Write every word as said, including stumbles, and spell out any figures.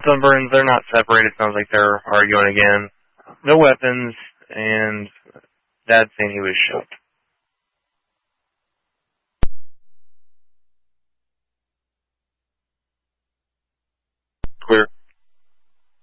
the Burns, they're not separated. Sounds like they're arguing again. No weapons, and Dad's saying he was shot.